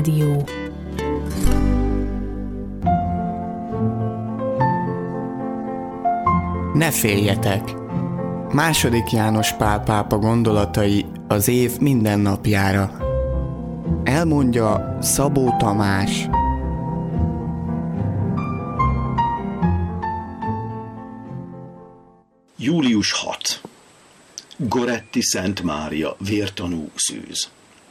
Dió. Ne féljetek! II. János Pál pápa gondolatai az év minden napjára. Elmondja Szabó Tamás. Július 6. Goretti Szent Mária, vértanú szűz.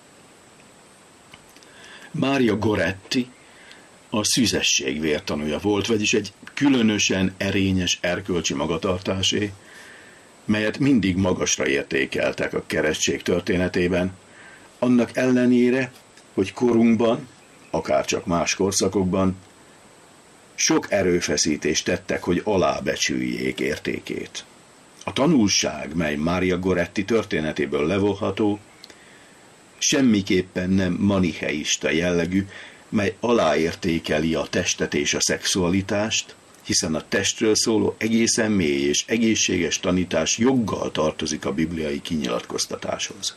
Mária Goretti a szűzesség vértanúja volt, vagyis egy különösen erényes erkölcsi magatartásé, melyet mindig magasra értékeltek a keresztség történetében, annak ellenére, hogy korunkban, akárcsak más korszakokban, sok erőfeszítést tettek, hogy alábecsüljék értékét. A tanulság, mely Mária Goretti történetéből levonható, semmiképpen nem manicheista jellegű, mely aláértékeli a testet és a szexualitást, hiszen a testről szóló egészen mély és egészséges tanítás joggal tartozik a bibliai kinyilatkoztatáshoz.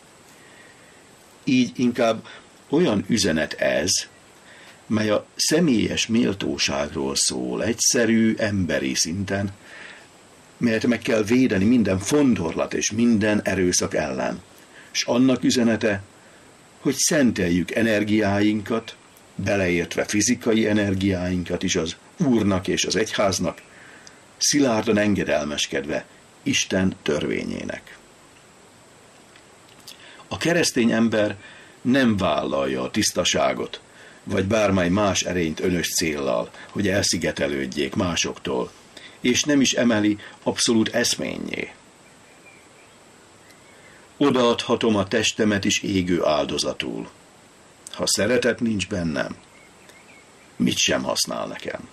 Így inkább olyan üzenet ez, mely a személyes méltóságról szól, egyszerű, emberi szinten, melyet meg kell védeni minden fondorlat és minden erőszak ellen. És annak üzenete, hogy szenteljük energiáinkat, beleértve fizikai energiáinkat is az Úrnak és az egyháznak, szilárdan engedelmeskedve Isten törvényének. A keresztény ember nem vállalja a tisztaságot, vagy bármely más erényt önös céllal, hogy elszigetelődjék másoktól, és nem is emeli abszolút eszménnyé. Odaadhatom a testemet is égő áldozatul. Ha szeretet nincs bennem, mit sem használ nekem.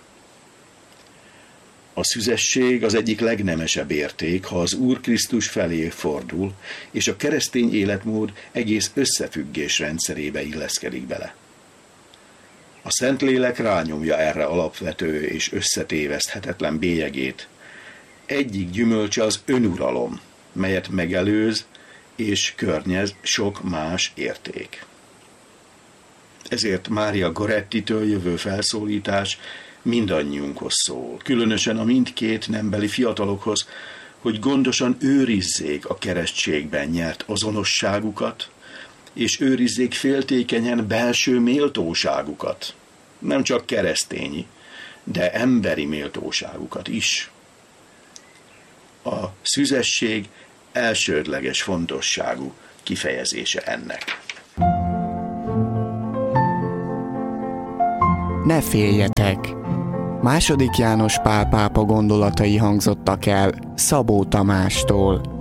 A szüzesség az egyik legnemesebb érték, ha az Úr Krisztus felé fordul, és a keresztény életmód egész összefüggés rendszerébe illeszkedik bele. A Szentlélek rányomja erre alapvető és összetéveszthetetlen bélyegét. Egyik gyümölcse az önuralom, melyet megelőz és környez sok más érték. Ezért Mária Gorettitől jövő felszólítás mindannyiunkhoz szól, különösen a mindkét nembeli fiatalokhoz, hogy gondosan őrizzék a keresztségben nyert azonosságukat, és őrizzék féltékenyen belső méltóságukat, nem csak keresztényi, de emberi méltóságukat is. A szüzesség elsődleges fontosságú kifejezése ennek. Ne féljetek! II. János Pál pápa gondolatai hangzottak el Szabó Tamástól.